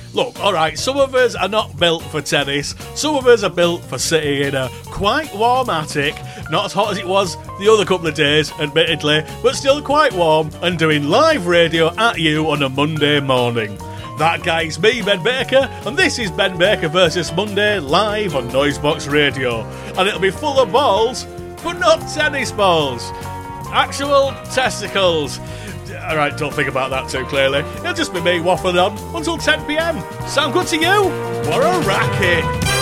Look, alright, some of us are not built for tennis, some of us are built for sitting in a quite warm attic, not as hot as it was the other couple of days, admittedly, but still quite warm, and doing live radio at you on a Monday morning. That guy's me, Ben Baker, and this is Ben Baker vs Monday live on Noisebox Radio. And it'll be full of balls, but not tennis balls. Actual testicles. Alright, don't think about that too clearly. It'll just be me waffling on until 10 PM. Sound good to you? What a racket!